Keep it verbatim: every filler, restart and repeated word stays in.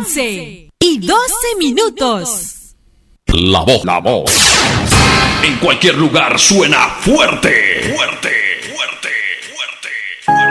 once y doce minutos. La voz, la voz. En cualquier lugar suena fuerte.